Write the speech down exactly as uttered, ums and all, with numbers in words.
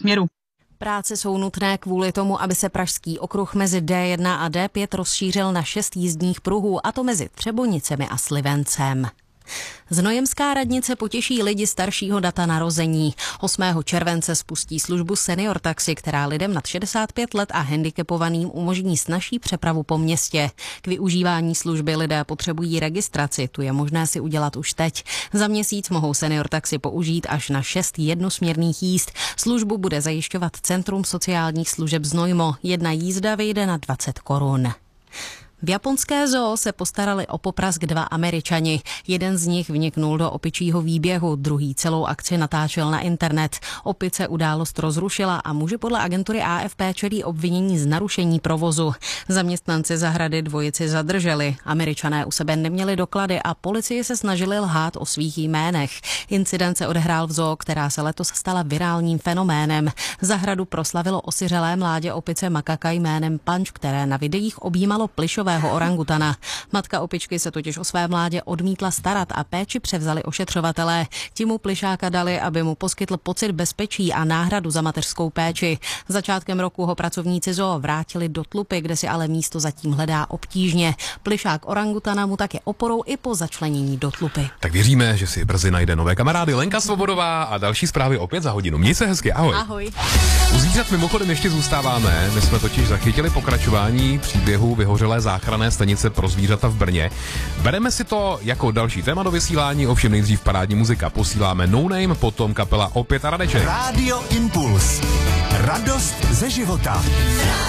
směru. Práce jsou nutné kvůli tomu, aby se pražský okruh mezi D jedna a D pět rozšířil na šest jízdních pruhů, a to mezi Třebonicemi a Slivencem. Znojemská radnice potěší lidi staršího data narození. osmého července spustí službu Senior Taxi, která lidem nad šedesát pět let a handicapovaným umožní snazší přepravu po městě. K využívání služby lidé potřebují registraci, tu je možné si udělat už teď. Za měsíc mohou Senior Taxi použít až na šest jednosměrných jízd. Službu bude zajišťovat Centrum sociálních služeb Znojmo. Jedna jízda vyjde na dvacet korun. V japonské zoo se postarali o poprask dva Američani. Jeden z nich vniknul do opičího výběhu, druhý celou akci natáčel na internet. Opice událost rozrušila a muži podle agentury A F P čelí obvinění z narušení provozu. Zaměstnanci zahrady dvojici zadrželi. Američané u sebe neměli doklady a policii se snažili lhát o svých jménech. Incident se odehrál v zoo, která se letos stala virálním fenoménem. Zahradu proslavilo osiřelé mládě opice makaka jménem Punch, které na videích objímalo plišové orangutana. Matka opičky se totiž o své mládě odmítla starat a péči převzali ošetřovatelé. Ti mu plišáka dali, aby mu poskytl pocit bezpečí a náhradu za mateřskou péči. Začátkem roku ho pracovníci zoo vrátili do tlupy, kde si ale místo zatím hledá obtížně. Plišák orangutana mu tak je oporou i po začlenění do tlupy. Tak věříme, že si brzy najde nové kamarády. Lenka Svobodová a další zprávy opět za hodinu. Měj se hezky, ahoj. Ahoj. U zvířat mimochodem ještě zůstáváme. My jsme totiž zachytili pokračování příběhu vyhořelé záchranné stanice pro zvířata v Brně. Bereme si to jako další téma do vysílání, ovšem nejdřív parádní muzika. Posíláme No Name, potom kapela Opět a Radeček. Rádio Impuls. Radost ze života.